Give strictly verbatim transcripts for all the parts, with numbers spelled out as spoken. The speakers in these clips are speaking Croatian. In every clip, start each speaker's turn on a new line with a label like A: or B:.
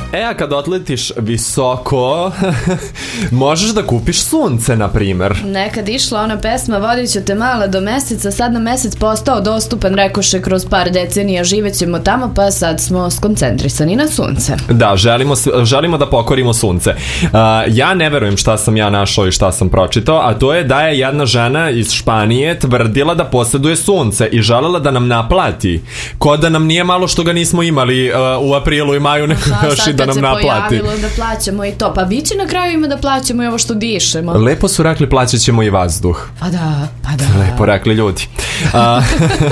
A: E, a kad otletiš visoko, možeš da kupiš sunce, na primer.
B: Nekad išla ona pesma Vodit ću te mala do meseca, sad na mesec postao dostupan, rekoše kroz par decenija živećemo tamo, pa sad smo skoncentrisani na sunce.
A: Da, želimo, želimo da pokorimo sunce. Uh, ja ne verujem šta sam ja našao i šta sam pročitao, a to je da je jedna žena iz Španije tvrdila da posjeduje sunce i želela da nam naplati. Ko da nam nije malo što ga nismo imali uh, u aprilu i maju, neko još i da nam naplati. Sad kad se pojavilo
B: da plaćamo i to, pa vi će na kraju ima da plaćamo i ovo što dišemo.
A: Lepo su rekli, plaćat ćemo i vazduh.
B: Pa da, pa da.
A: Lepo rekli ljudi. A,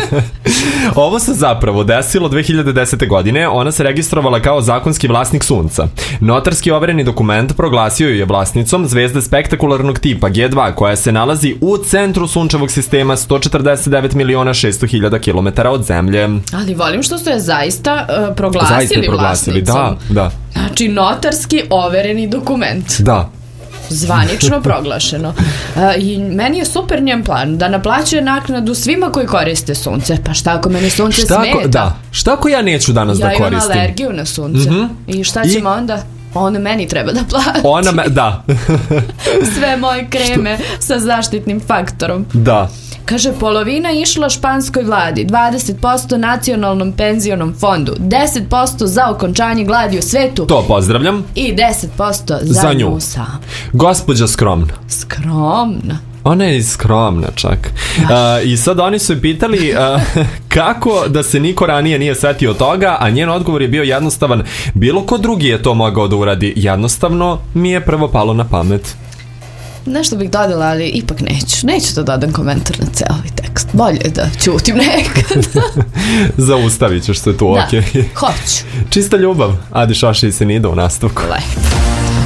A: ovo se zapravo desilo dve hiljade desete. godine. Ona se registrovala kao zakonski vlasnik sunca. Notarski overeni dokument proglasio ju je vlasnicom zvezde spektakularnog tipa G dva, koja se nalazi u centru sunčevog sistema sto četrdeset devet miliona šesto hiljada kilometara od zemlje.
B: Ali volim što su je zaista uh, proglasili, zaista je proglasili
A: vlasnicom. Da, da.
B: Znači, notarski overeni dokument.
A: Da.
B: Zvanično proglašeno. Uh, I meni je super njen plan da naplaćuje naknadu svima koji koriste sunce. Pa šta ako meni sunce šta smeta?
A: Ako, da. Šta ako ja neću danas
B: ja
A: da koristim?
B: Ja imam alergiju na sunce. Mm-hmm. I šta ćemo I... onda? Ona meni treba da plati.
A: Ona me, da.
B: Sve moje kreme što? Sa zaštitnim faktorom.
A: Da.
B: Kaže, polovina išla španskoj vladi, dvadeset posto nacionalnom penzionom fondu, deset posto za okončanje gladi u svetu.
A: To pozdravljam.
B: I deset posto za, za nju sam.
A: Gospođa skromna.
B: Skromna.
A: Ona je skromna čak. Uh, I sad oni su je pitali uh, kako da se niko ranije nije setio toga, a njen odgovor je bio jednostavan. Bilo ko drugi je to mogao da uradi. Jednostavno mi je prvo palo na pamet.
B: Nešto bih dodala, ali ipak neću. Neću da dodam komentar na ceo ovaj tekst. Bolje da ćutim nekad.
A: Zaustavit ćeš se tu,
B: da,
A: okej.
B: Okay. Hoću.
A: Čista ljubav. Adi Šoši i Senida u nastavku.
B: Lej.